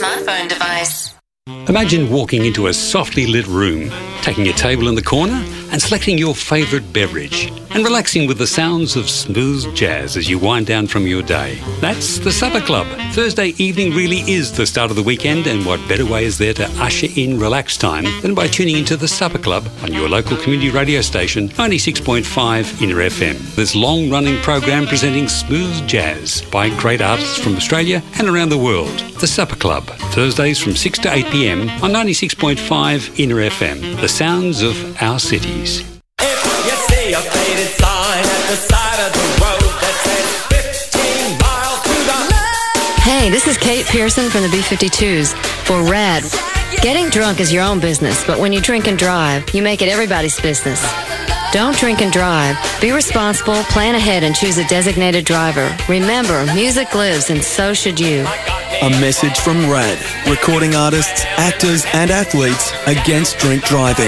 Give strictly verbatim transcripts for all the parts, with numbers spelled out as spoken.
smartphone device. Imagine walking into a softly lit room, taking a table in the corner and selecting your favourite beverage and relaxing with the sounds of smooth jazz as you wind down from your day. That's the Supper Club. Thursday evening really is the start of the weekend, and what better way is there to usher in relaxed time than by tuning into the Supper Club on your local community radio station, ninety-six point five Inner F M. This long-running program presenting smooth jazz by great artists from Australia and around the world. The Supper Club, Thursdays from six to eight p m on ninety-six point five Inner F M. The sounds of our cities. If you see a faded sign at the side of the road that says fifteen miles to the... Hey, this is Kate Pearson from the B fifty-twos for RAD. Getting drunk is your own business, but when you drink and drive, you make it everybody's business. Don't drink and drive. Be responsible, plan ahead, and choose a designated driver. Remember, music lives, and so should you. A message from RAD, recording artists, actors and athletes against drink driving.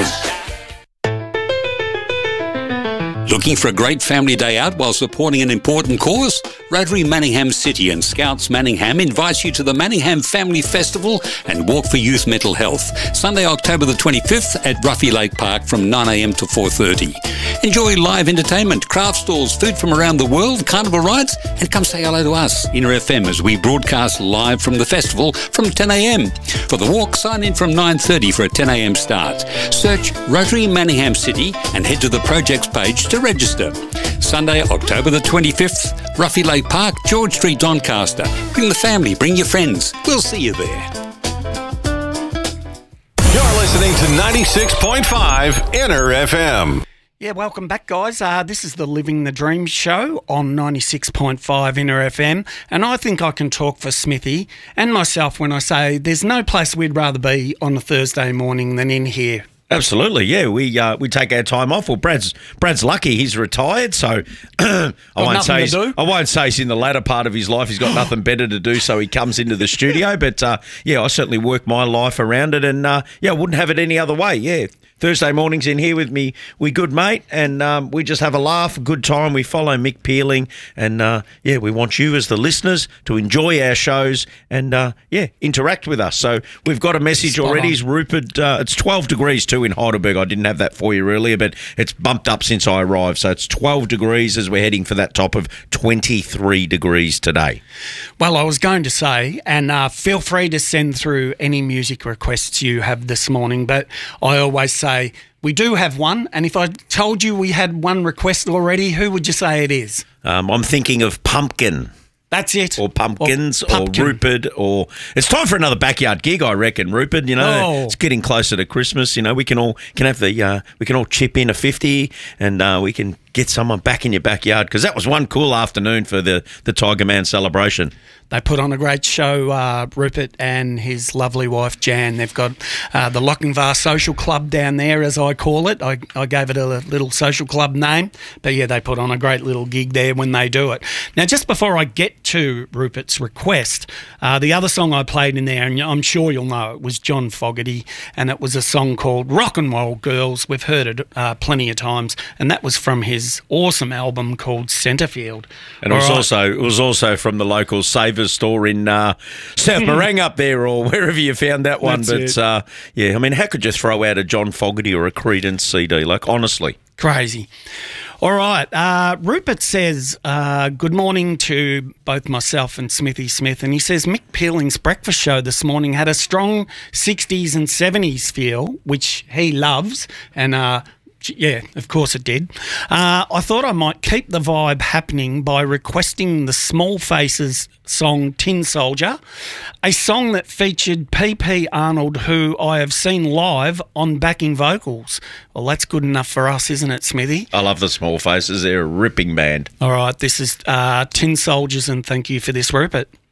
Looking for a great family day out while supporting an important cause? Rotary Manningham City and Scouts Manningham invites you to the Manningham Family Festival and Walk for Youth Mental Health, Sunday, October the twenty-fifth at Ruffy Lake Park from nine a m to four thirty. Enjoy live entertainment, craft stalls, food from around the world, carnival rides, and come say hello to us, Inner F M, as we broadcast live from the festival from ten a m. For the walk, sign in from nine thirty for a ten a m start. Search Rotary Manningham City and head to the projects page to register. Sunday, October the twenty-fifth, Ruffy Lake Park, George Street, Doncaster. Bring the family, bring your friends. We'll see you there. You're listening to ninety-six point five Inner F M. Yeah, welcome back, guys. Uh, this is the Living the Dream show on ninety-six point five Inner F M, and I think I can talk for Smithy and myself when I say there's no place we'd rather be on a Thursday morning than in here. Absolutely, yeah. We uh, we take our time off. Well, Brad's Brad's lucky; he's retired, so I won't say he's, I won't say he's in the latter part of his life. He's got nothing better to do, so he comes into the studio. But uh, yeah, I certainly work my life around it, and uh, yeah, I wouldn't have it any other way. Yeah, Thursday mornings in here with me, we good mate, and um, we just have a laugh, a good time. We follow Mick Peeling, and uh, yeah, we want you as the listeners to enjoy our shows and uh, yeah, interact with us. So we've got a message Spot already. on. It's Rupert. Uh, it's twelve degrees too in Heidelberg. I didn't have that for you earlier, but it's bumped up since I arrived. So it's twelve degrees as we're heading for that top of twenty-three degrees today. Well, I was going to say, and uh, feel free to send through any music requests you have this morning, but I always say we do have one, and if I told you we had one request already, who would you say it is? Um, I'm thinking of Pumpkin. That's it. Or Pumpkins, or, or pumpkin. Rupert, or... It's time for another backyard gig, I reckon, Rupert. You know, Oh. it's getting closer to Christmas. You know, we can all can have the... Uh, we can all chip in a fifty, and uh, we can get someone back in your backyard, because that was one cool afternoon for the, the Tiger Man celebration. They put on a great show, uh, Rupert and his lovely wife, Jan. They've got uh, the Lochinvar Social Club down there, as I call it. I, I gave it a little social club name. But, yeah, they put on a great little gig there when they do it. Now, just before I get to Rupert's request, uh, the other song I played in there, and I'm sure you'll know it, was John Fogerty, and it was a song called Rock and Roll Girls. We've heard it uh, plenty of times, and that was from his awesome album called Centrefield. And it was, All right. also, it was also from the local Savers store in uh, South Morang up there, or wherever you found that one. That's but, uh, yeah, I mean, how could you throw out a John Fogerty or a Creedence C D? Like, honestly. Crazy. All right. Uh, Rupert says, uh, good morning to both myself and Smithy Smith. And he says, Mick Peeling's breakfast show this morning had a strong sixties and seventies feel, which he loves. And, uh, yeah, of course it did. Uh, I thought I might keep the vibe happening by requesting the Small Faces song Tin Soldier, a song that featured P P Arnold, who I have seen live on backing vocals. Well, that's good enough for us, isn't it, Smithy? I love the Small Faces. They're a ripping band. All right, this is uh, Tin Soldiers, and thank you for this, Rupert.